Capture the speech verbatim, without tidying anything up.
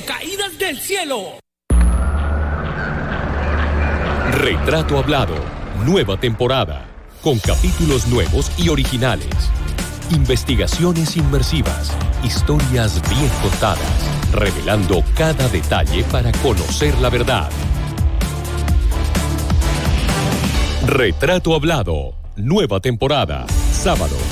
caídas del cielo. Retrato Hablado, nueva temporada, con capítulos nuevos y originales. Investigaciones inmersivas, historias bien contadas, revelando cada detalle para conocer la verdad. Retrato Hablado, nueva temporada, sábado,